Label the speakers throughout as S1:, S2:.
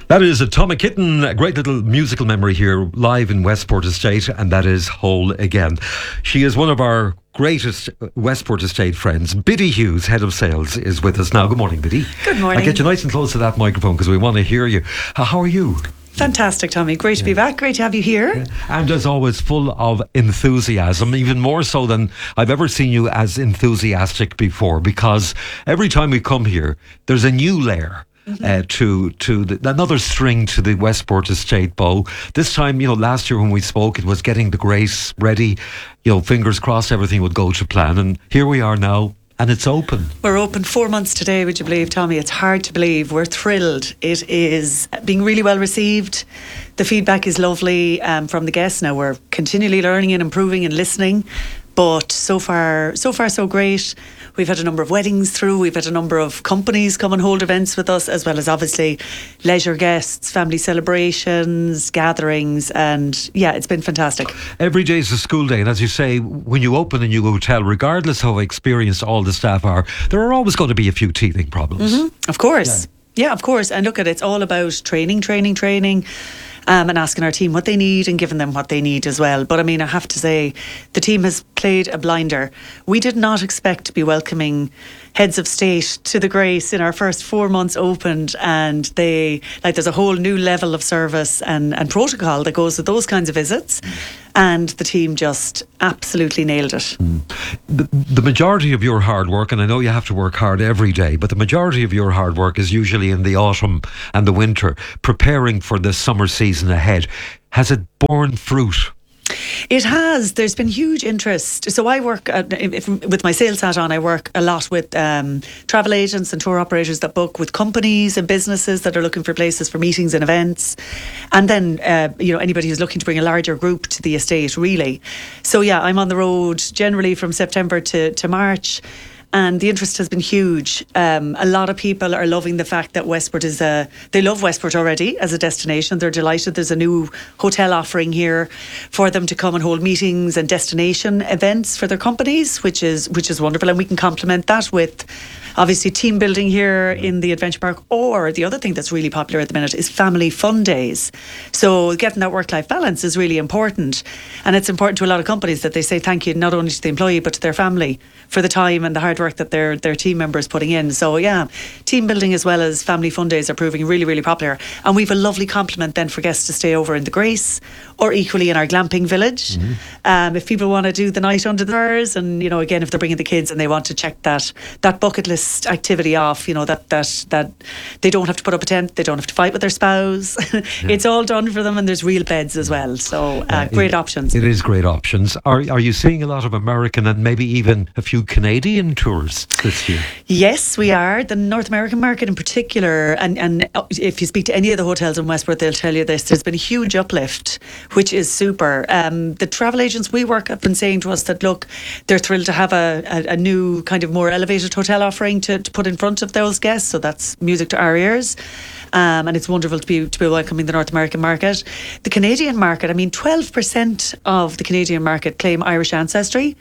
S1: That is a Tommy Kitten, a great little musical memory here live in Westport Estate, and that is Whole Again. She is one of our greatest Westport Estate friends. Biddy Hughes, Head of Sales, is with us now. Good morning, Biddy.
S2: Good morning.
S1: I'll get you nice and close to that microphone because we want to hear you. How are you?
S2: Fantastic, Tommy. Great to be back. Great to have you here.
S1: And as always, full of enthusiasm, even more so than I've ever seen you as enthusiastic before, because every time we come here, there's a new layer. Another string to the Westport Estate bow. This time, last year when we spoke, it was getting the Grace ready. Fingers crossed everything would go to plan. And here we are now, and it's open.
S2: We're open 4 months today, would you believe, Tommy? It's hard to believe. We're thrilled. It is being really well received. The feedback is lovely from the guests. Now, we're continually learning and improving and listening. But so far, so great. We've had a number of weddings through. We've had a number of companies come and hold events with us, as well as obviously leisure guests, family celebrations, gatherings. And yeah, it's been fantastic.
S1: Every day is a school day. And as you say, when you open a new hotel, regardless how experienced all the staff are, there are always going to be a few teething problems.
S2: Mm-hmm. Of course. Yeah, of course. And look, it's all about training. And asking our team what they need and giving them what they need as well. But I mean, I have to say, the team has played a blinder. We did not expect to be welcoming heads of state to the Grace in our first 4 months opened, and there's a whole new level of service and protocol that goes with those kinds of visits. And the team just absolutely nailed it.
S1: The majority of your hard work, and I know you have to work hard every day, but the majority of your hard work is usually in the autumn and the winter, preparing for the summer season ahead. Has it borne fruit?
S2: It has. There's been huge interest. So I work, with my sales hat on, I work a lot with travel agents and tour operators that book with companies and businesses that are looking for places for meetings and events. And then, anybody who's looking to bring a larger group to the estate, really. So yeah, I'm on the road generally from September to March. And the interest has been huge. A lot of people are loving the fact that Westport they love Westport already as a destination. They're delighted. There's a new hotel offering here for them to come and hold meetings and destination events for their companies, which is wonderful. And we can complement that with obviously team building here in the Adventure Park. Or the other thing that's really popular at the minute is family fun days. So getting that work-life balance is really important. And it's important to a lot of companies that they say thank you not only to the employee but to their family for the time and the hard work that their team members putting in. So yeah, team building as well as family fun days are proving really, really popular. And we've a lovely complement then for guests to stay over in the Grace or equally in our glamping village. If people want to do the night under the stars, and again, if they're bringing the kids and they want to check that bucket list activity off, that they don't have to put up a tent, they don't have to fight with their spouse. It's all done for them, and there's real beds as well. So great options.
S1: It is great options. Are you seeing a lot of American and maybe even a few Canadian tours this year? Yes,
S2: we are. The North American market in particular, and if you speak to any of the hotels in Westport, they'll tell you this. There's been a huge uplift, which is super. The travel agents we work have been saying to us that, look, they're thrilled to have a new kind of more elevated hotel offering to put in front of those guests. So that's music to our ears. And it's wonderful to be welcoming the North American market. The Canadian market, 12% of the Canadian market claim Irish ancestry.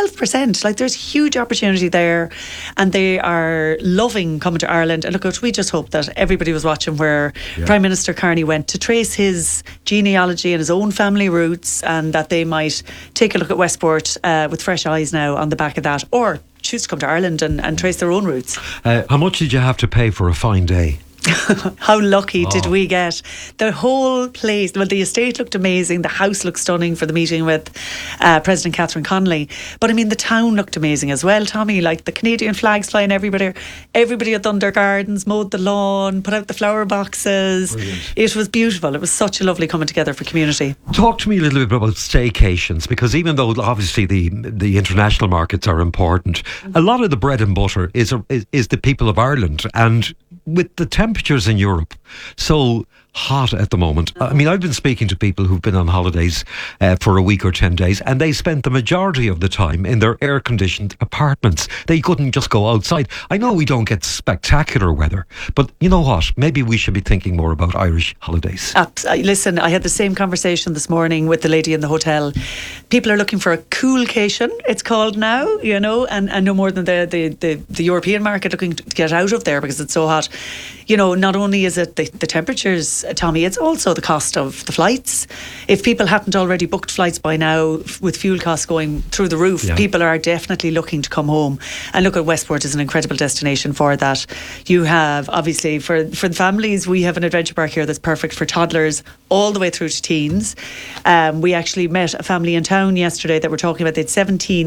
S2: 12%. There's huge opportunity there, and they are loving coming to Ireland. And look, we just hope that everybody was watching where Prime Minister Carney went to trace his genealogy and his own family roots, and that they might take a look at Westport with fresh eyes now on the back of that, or choose to come to Ireland and trace their own roots.
S1: How much did you have to pay for a fine day?
S2: How lucky did we get? The whole place, well, the estate looked amazing. The house looked stunning for the meeting with President Catherine Connolly. But the town looked amazing as well, Tommy. The Canadian flags flying everybody at Thunder Gardens, mowed the lawn, put out the flower boxes. Brilliant. It was beautiful. It was such a lovely coming together for community.
S1: Talk to me a little bit about staycations, because even though obviously the international markets are important, a lot of the bread and butter is the people of Ireland. And with the temperatures in Europe so hot at the moment. I mean, I've been speaking to people who've been on holidays for a week or 10 days, and they spent the majority of the time in their air-conditioned apartments. They couldn't just go outside. I know we don't get spectacular weather, but you know what? Maybe we should be thinking more about Irish holidays.
S2: Listen, I had the same conversation this morning with the lady in the hotel. People are looking for a coolcation, it's called now, you know, and no more than the European market looking to get out of there because it's so hot. You know, not only is it the temperatures, Tommy, it's also the cost of the flights. If people hadn't already booked flights by now, with fuel costs going through the roof, people are definitely looking to come home. And look, at Westport is an incredible destination for that. You have, obviously, for the families, we have an adventure park here that's perfect for toddlers all the way through to teens. We actually met a family in town yesterday that were talking about, they had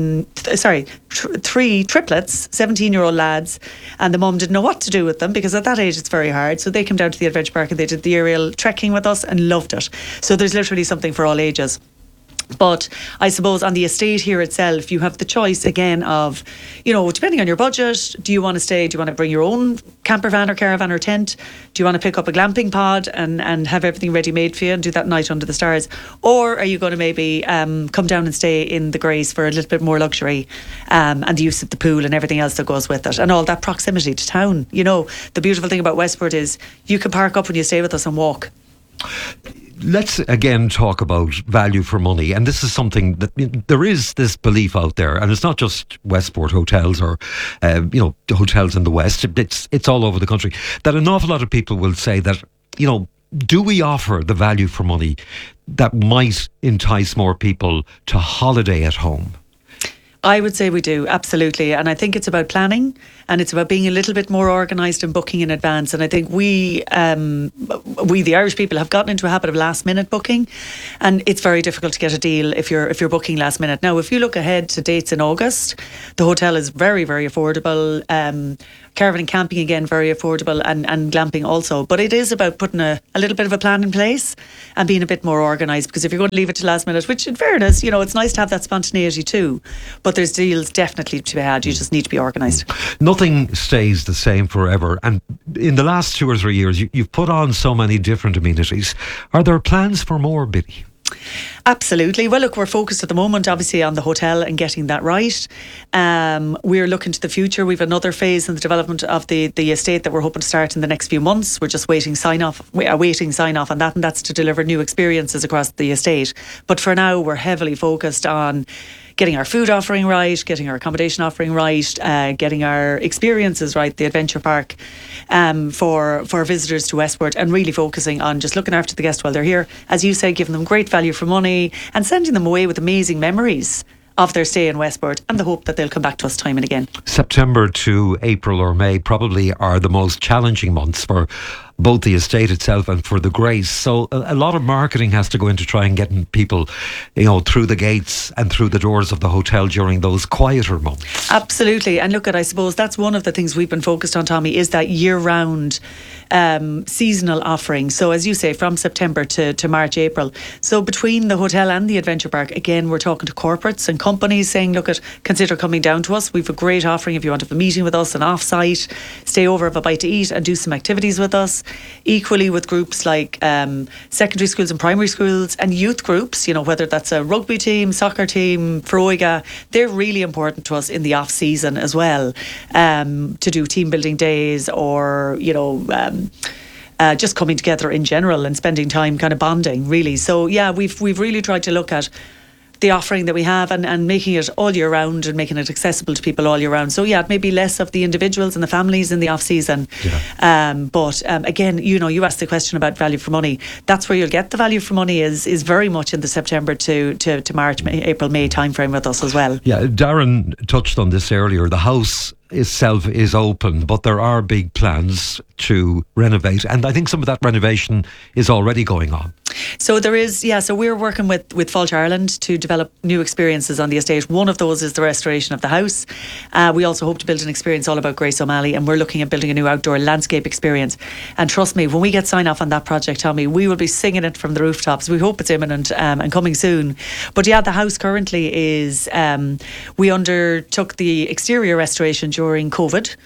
S2: 3 triplets, 17-year-old lads, and the mum didn't know what to do with them because at that age it's very hard. So they came down to the adventure park and they did the aerial trekking with us and loved it. So there's literally something for all ages. But I suppose on the estate here itself, you have the choice again of, you know, depending on your budget, do you want to stay, do you want to bring your own camper van or caravan or tent? Do you want to pick up a glamping pod and have everything ready made for you and do that night under the stars? Or are you going to maybe come down and stay in the Grace for a little bit more luxury and the use of the pool and everything else that goes with it and all that proximity to town? You know, the beautiful thing about Westport is you can park up when you stay with us and walk.
S1: Let's again talk about value for money, and this is something that there is this belief out there, and it's not just Westport hotels or hotels in the West. It's all over the country that an awful lot of people will say that, you know, do we offer the value for money that might entice more people to holiday at home?
S2: I would say we do, absolutely. And I think it's about planning and it's about being a little bit more organised and booking in advance. And I think we, the Irish people, have gotten into a habit of last minute booking, and it's very difficult to get a deal if you're booking last minute. Now, if you look ahead to dates in August, the hotel is very, very affordable. Caravan and camping, again, very affordable, and glamping also. But it is about putting a little bit of a plan in place and being a bit more organised, because if you're going to leave it to last minute, which in fairness, you know, it's nice to have that spontaneity too, but there's deals definitely to be had. You just need to be organised.
S1: Nothing stays the same forever, and in the last 2 or 3 years you've put on so many different amenities. Are there plans for more, Biddy?
S2: Absolutely. Well, look, we're focused at the moment obviously on the hotel and getting that right. We're looking to the future. We've another phase in the development of the estate that we're hoping to start in the next few months. We're just awaiting sign off on that, and that's to deliver new experiences across the estate. But for now, we're heavily focused on getting our food offering right, getting our accommodation offering right, getting our experiences right, the adventure park, for visitors to Westport, and really focusing on just looking after the guests while they're here. As you say, giving them great value for money and sending them away with amazing memories of their stay in Westport, and the hope that they'll come back to us time and again. September to April or May probably are the most challenging months for both the estate itself and for the Grace. So a lot of marketing has to go into trying getting people, you know, through the gates and through the doors of the hotel during those quieter months. Absolutely. And look, I suppose that's one of the things we've been focused on, Tommy, is that year-round seasonal offering. So as you say, from September to March, April. So between the hotel and the adventure park, again, we're talking to corporates and companies saying, look, consider coming down to us. We've a great offering if you want to have a meeting with us, an off-site, stay over, have a bite to eat and do some activities with us. Equally with groups like secondary schools and primary schools and youth groups, you know, whether that's a rugby team, soccer team, Froiga, they're really important to us in the off season as well, to do team building days or, you know, just coming together in general and spending time kind of bonding, really. So yeah, we've really tried to look at the offering that we have and making it all year round and making it accessible to people all year round. So yeah, it may be less of the individuals and the families in the off season. Yeah. But again, you know, you asked the question about value for money. That's where you'll get the value for money is very much in the September to March, April, May timeframe with us as well. Yeah, Darren touched on this earlier. The house itself is open, but there are big plans to renovate, and I think some of that renovation is already going on. So there is, yeah, so we're working with Fáilte Ireland to develop new experiences on the estate. One of those is the restoration of the house. We also hope to build an experience all about Grace O'Malley, and we're looking at building a new outdoor landscape experience. And trust me, when we get sign off on that project, Tommy, we will be singing it from the rooftops. We hope it's imminent and coming soon. But yeah, the house currently is, we undertook the exterior restoration during COVID.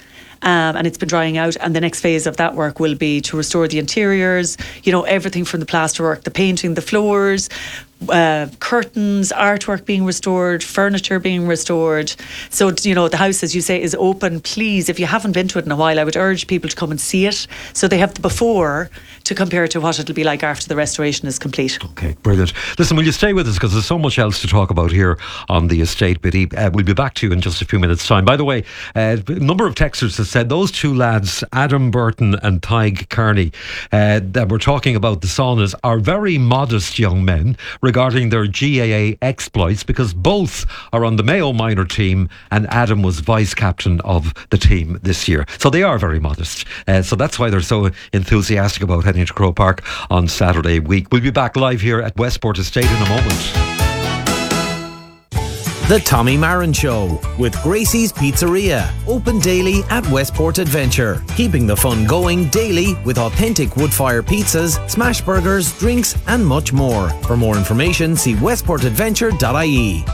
S2: and it's been drying out. And the next phase of that work will be to restore the interiors, you know, everything from the plasterwork, the painting, the floors, curtains, artwork being restored, furniture being restored. So, you know, the house, as you say, is open. Please, if you haven't been to it in a while, I would urge people to come and see it, so they have the before to compare to what it'll be like after the restoration is complete.
S1: Okay, brilliant. Listen, will you stay with us, because there's so much else to talk about here on the estate, Biddy. We'll be back to you in just a few minutes' time. By the way, a number of texters have said those two lads, Adam Burton and Tig Kearney, that we're talking about, the saunas, are very modest young men regarding their GAA exploits, because both are on the Mayo minor team and Adam was vice captain of the team this year. So they are very modest. So that's why they're so enthusiastic about heading to Croke Park on Saturday week. We'll be back live here at Westport Estate in a moment.
S3: The Tommy Marin Show with Gracie's Pizzeria. Open daily at Westport Adventure. Keeping the fun going daily with authentic wood-fire pizzas, smash burgers, drinks and much more. For more information, see westportadventure.ie.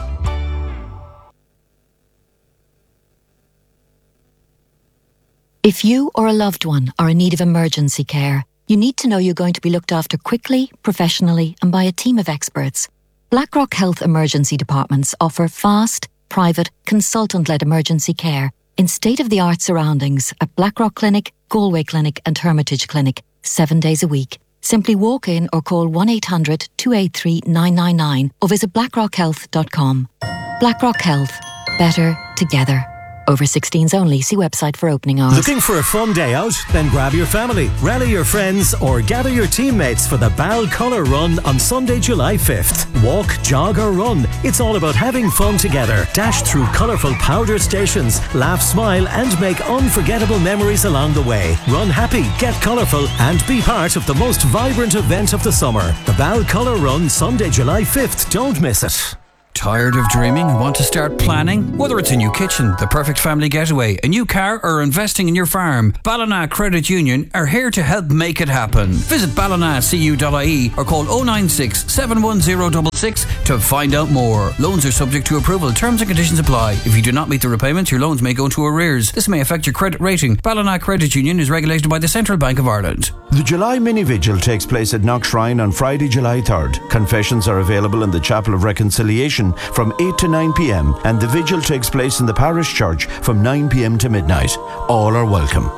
S4: If you or a loved one are in need of emergency care, you need to know you're going to be looked after quickly, professionally and by a team of experts. BlackRock Health Emergency Departments offer fast, private, consultant-led emergency care in state-of-the-art surroundings at BlackRock Clinic, Galway Clinic and Hermitage Clinic, 7 days a week. Simply walk in or call 1-800-283-999 or visit blackrockhealth.com. BlackRock Health. Better together. Over 16s only. See website for opening hours.
S5: Looking for a fun day out? Then grab your family, rally your friends or gather your teammates for the Bal Colour Run on Sunday, July 5th. Walk, jog or run. It's all about having fun together. Dash through colourful powder stations, laugh, smile and make unforgettable memories along the way. Run happy, get colourful and be part of the most vibrant event of the summer. The Bal Colour Run, Sunday, July 5th. Don't miss it.
S6: Tired of dreaming and want to start planning? Whether it's a new kitchen, the perfect family getaway, a new car or investing in your farm, Ballina Credit Union are here to help make it happen. Visit ballinacu.ie or call 096 71066 to find out more. Loans are subject to approval. Terms and conditions apply. If you do not meet the repayments, your loans may go into arrears. This may affect your credit rating. Ballina Credit Union is regulated by the Central Bank of Ireland.
S7: The July Mini Vigil takes place at Knock Shrine on Friday, July 3rd. Confessions are available in the Chapel of Reconciliation from 8 to 9 p.m. and the vigil takes place in the parish church from 9 p.m. to midnight. All are welcome.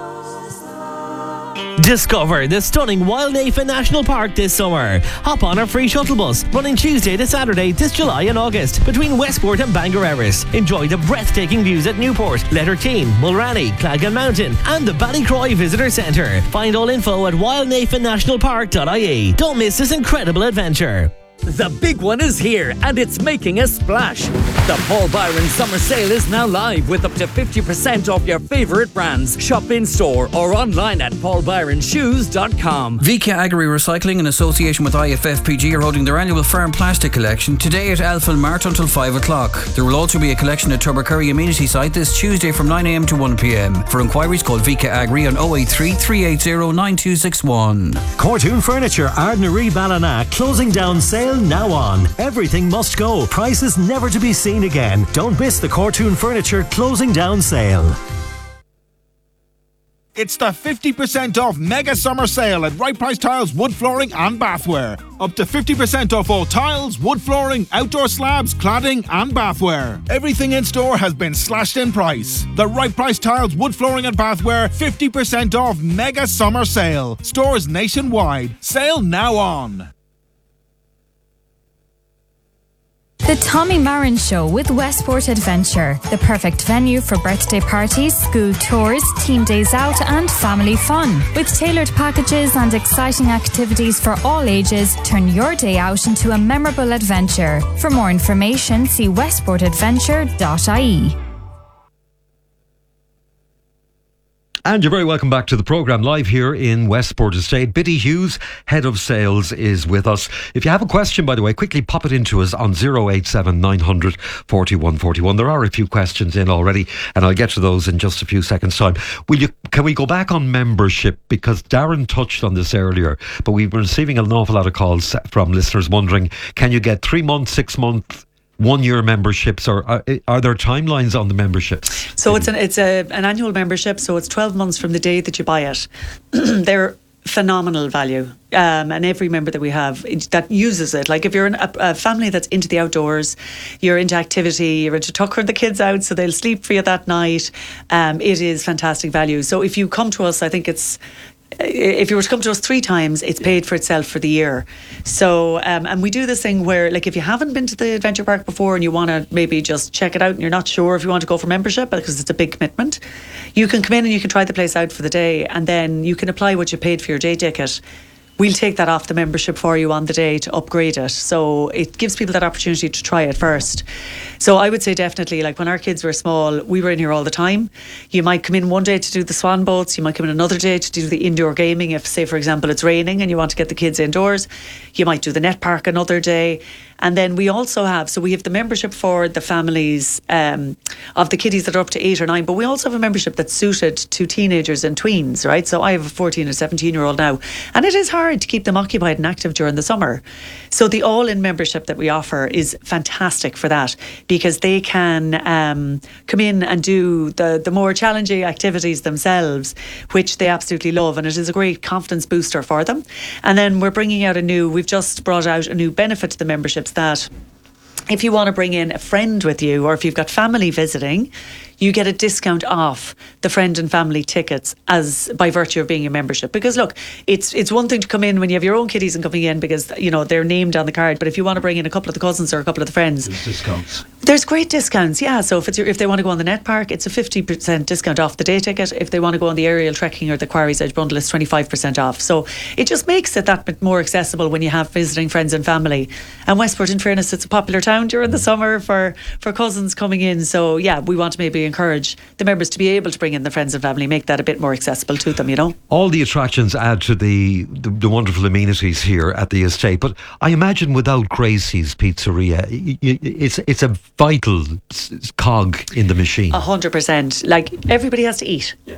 S8: Discover the stunning Wildnafen National Park this summer. Hop on our free shuttle bus running Tuesday to Saturday this July and August between Westport and Bangor Erris. Enjoy the breathtaking views at Newport, Letterkeene, Mulranny, Clagan Mountain and the Ballycroy Visitor Centre. Find all info at wildnafennationalpark.ie. Don't miss this incredible adventure.
S9: The big one is here and it's making a splash. The Paul Byron Summer Sale is now live with up to 50% off your favourite brands. Shop in store or online at paulbyronshoes.com.
S6: VK Agri Recycling in association with IFFPG are holding their annual farm plastic collection today at Elfin Mart until 5 o'clock. There will also be a collection at Tubbercurry Amenity Site this Tuesday from 9 a.m. to 1 p.m. For inquiries, call VK Agri on 083 380 9261.
S5: Cortoon Furniture, Ardnaree Ballina, closing down sale now on. Everything must go. Prices never to be seen again. Don't miss the Cortoon Furniture closing down sale.
S10: It's the 50% off mega summer sale at Right Price Tiles, Wood Flooring and Bathware. Up to 50% off all tiles, wood flooring, outdoor slabs, cladding and bathware. Everything in store has been slashed in price. The Right Price Tiles, Wood Flooring and Bathware 50% off mega summer sale. Stores nationwide. Sale now on.
S11: The Tommy Marin Show with Westport Adventure, the perfect venue for birthday parties, school tours, team days out and family fun. With tailored packages and exciting activities for all ages, turn your day out into a memorable adventure. For more information, see westportadventure.ie.
S1: And you're very welcome back to the programme live here in Westport Estate. Biddy Hughes, Head of Sales, is with us. If you have a question, by the way, quickly pop it into us on 087 900 4141. There are a few questions in already, and I'll get to those in just a few seconds' time. Can we go back on membership? Because Darren touched on this earlier, but we've been receiving an awful lot of calls from listeners wondering, can you get 3 months, 6 months, 1-year memberships, or are there timelines on the memberships?
S2: So it's an annual membership, so it's 12 months from the day that you buy it. They're phenomenal value, and every member that we have that uses it, like if you're in a family that's into the outdoors, you're into activity, you're into tuckering the kids out so they'll sleep for you that night, it is fantastic value. So if you come to us, I think if you were to come to us 3 times, it's paid for itself for the year. So, and we do this thing where, like, if you haven't been to the adventure park before and you want to maybe just check it out and you're not sure if you want to go for membership because it's a big commitment, you can come in and you can try the place out for the day, and then you can apply what you paid for your day ticket. We'll take that off the membership for you on the day to upgrade it. So it gives people that opportunity to try it first. So I would say definitely, like when our kids were small, we were in here all the time. You might come in one day to do the swan boats. You might come in another day to do the indoor gaming. If, say, for example, it's raining and you want to get the kids indoors, you might do the net park another day. And then we also have the membership for the families of the kiddies that are up to 8 or 9, but we also have a membership that's suited to teenagers and tweens, right? So I have a 14 and 17-year-old now, and it is hard to keep them occupied and active during the summer. So the all-in membership that we offer is fantastic for that, because they can come in and do the more challenging activities themselves, which they absolutely love, and it is a great confidence booster for them. And then we've just brought out a new benefit to the memberships, that if you want to bring in a friend with you, or if you've got family visiting, you get a discount off the friend and family tickets by virtue of being a membership. Because look, it's one thing to come in when you have your own kiddies and coming in because, you know, they're named on the card, but if you want to bring in a couple of the cousins or a couple of the friends,
S1: There's discounts.
S2: There's great discounts, yeah. So if they want to go on the net park, it's a 50% discount off the day ticket. If they want to go on the aerial trekking or the Quarry's Edge bundle, it's 25% off. So it just makes it that bit more accessible when you have visiting friends and family. And Westport, in fairness, it's a popular town during the summer for cousins coming in. So yeah, we want to maybe encourage the members to be able to bring in the friends and family, make that a bit more accessible to them, you know.
S1: All the attractions add to the wonderful amenities here at the estate, but I imagine without Gracie's Pizzeria, it's a vital cog in the machine.
S2: 100%. Like, everybody has to eat. Yeah.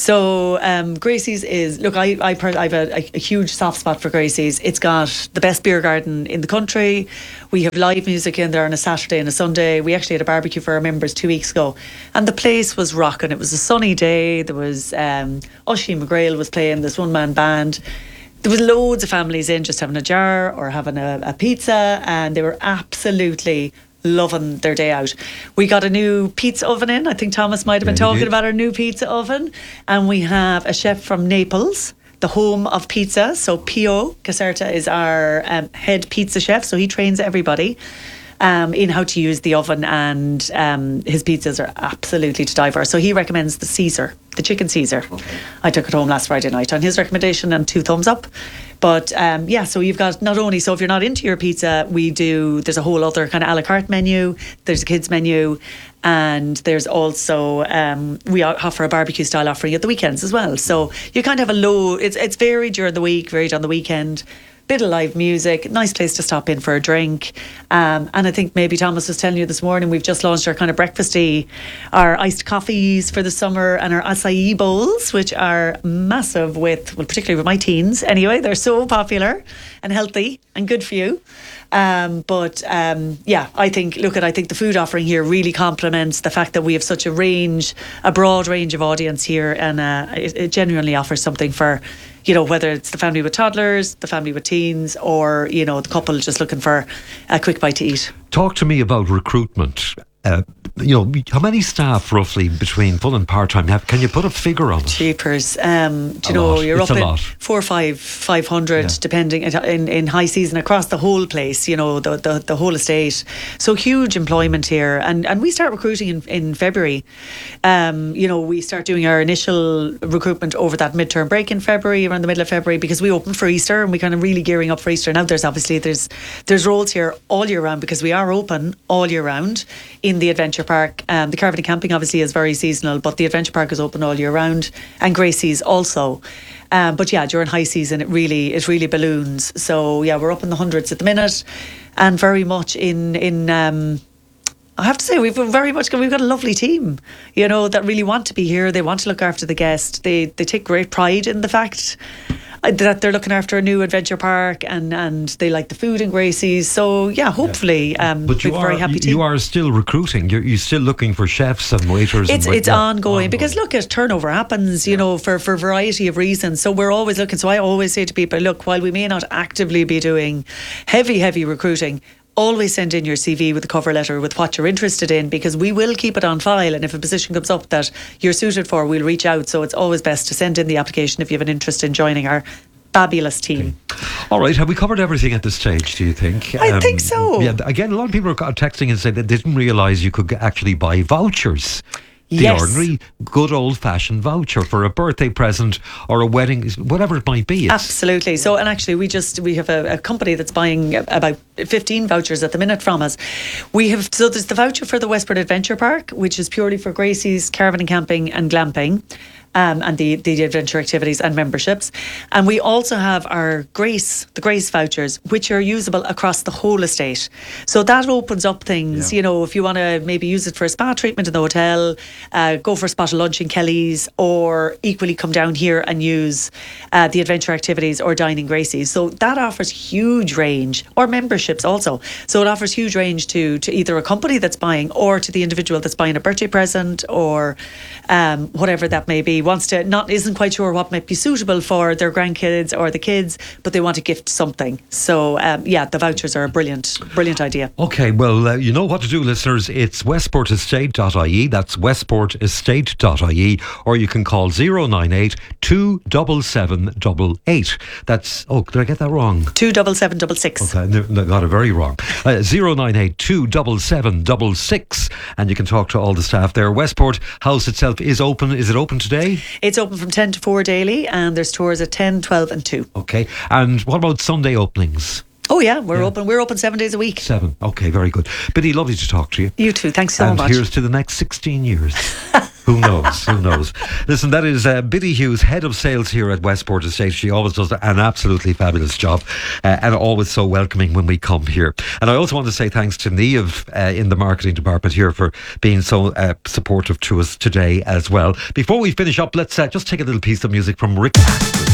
S2: So Gracie's is, look, I have a huge soft spot for Gracie's. It's got the best beer garden in the country. We have live music in there on a Saturday and a Sunday. We actually had a barbecue for our members 2 weeks ago, and the place was rocking. It was a sunny day. There was Oisin McGrail was playing, this one-man band. There was loads of families in just having a jar or having a pizza, and they were absolutely loving their day out. We got a new pizza oven in. I think Thomas might have been talking about our new pizza oven. And we have a chef from Naples, the home of pizza. So Pio Caserta is our head pizza chef. So he trains everybody in how to use the oven, and his pizzas are absolutely to die for. So he recommends the Caesar, the chicken Caesar. Okay. I took it home last Friday night on his recommendation, and 2 thumbs up. But so you've got not only, so if you're not into your pizza, there's a whole other kind of a la carte menu, there's a kids menu, and there's also we offer a barbecue style offering at the weekends as well. So you kind of have it's varied during the week, varied on the weekend. Bit of live music, nice place to stop in for a drink. And I think maybe Thomas was telling you this morning, we've just launched our kind of breakfasty, our iced coffees for the summer, and our acai bowls, which are massive particularly with my teens anyway. They're so popular and healthy and good for you. I think the food offering here really complements the fact that we have such a broad range of audience here, and it genuinely offers something for, you know, whether it's the family with toddlers, the family with teens, or, you know, the couple just looking for a quick bite to eat.
S1: Talk to me about recruitment. How many staff roughly between full and part-time? Can you put a figure on it?
S2: Cheapers. You're
S1: it's
S2: up in
S1: lot.
S2: 500 depending in high season across the whole place, you know, the whole estate. So huge employment here, and we start recruiting in February. We start doing our initial recruitment over that midterm break in February, around the middle of February, because we open for Easter, and we kind of really gearing up for Easter. Now there's roles here all year round, because we are open all year round in the adventure park. The caravan and camping obviously is very seasonal, but the adventure park is open all year round, and Gracie's also. During high season it really balloons. So yeah, we're up in the hundreds at the minute, and very much in I have to say we've got a lovely team, you know, that really want to be here. They want to look after the guest. They take great pride in the fact that they're looking after a new adventure park and they like the food in Gracie's. So yeah, hopefully
S1: but
S2: we're a very happy team.
S1: You are still recruiting. You're still looking for chefs and waiters.
S2: It's ongoing because look, turnover happens, you know, for a variety of reasons. So we're always looking. So I always say to people, look, while we may not actively be doing heavy recruiting, always send in your CV with a cover letter with what you're interested in, because we will keep it on file, and if a position comes up that you're suited for, we'll reach out. So it's always best to send in the application if you have an interest in joining our fabulous team.
S1: All right, have we covered everything at this stage, do you think?
S2: I think so.
S1: Yeah, again, a lot of people are texting and saying that they didn't realise you could actually buy vouchers. The ordinary, good old-fashioned voucher for a birthday present or a wedding, whatever it might be.
S2: Absolutely. So, and actually, we have a company that's buying about 15 vouchers at the minute from us. So there's the voucher for the Westport Adventure Park, which is purely for Gracie's caravan and camping and glamping. And the adventure activities and memberships. And we also have our the Grace vouchers, which are usable across the whole estate. So that opens up things, you know, if you want to maybe use it for a spa treatment in the hotel, go for a spot of lunch in Kelly's, or equally come down here and use the adventure activities or dine in Gracie's. So that offers huge range, or memberships also. So it offers huge range to either a company that's buying or to the individual that's buying a birthday present or whatever that may be. Isn't quite sure what might be suitable for their grandkids or the kids, but they want to gift something. So the vouchers are a brilliant idea.
S1: Okay, well, you know what to do, listeners. It's westportestate.ie. That's westportestate.ie, or you can call 098 277 88. That's, did I get that wrong?
S2: 27766.
S1: Okay, I got it very wrong. 098 277 66, and you can talk to all the staff there. Westport House itself is open. Is it open today?
S2: It's open from 10 to 4 daily, and there's tours at 10, 12 and 2.
S1: Okay. And what about Sunday openings?
S2: Oh yeah, we're open. We're open 7 days a week.
S1: 7. Okay, very good. Biddy, lovely to talk to you.
S2: You too. Thanks so much.
S1: And here's to the next 16 years. Who knows? Who knows? Listen, that is Biddy Hughes, head of sales here at Westport Estate. She always does an absolutely fabulous job, and always so welcoming when we come here. And I also want to say thanks to Niamh in the marketing department here for being so supportive to us today as well. Before we finish up, let's just take a little piece of music from Rick Astley.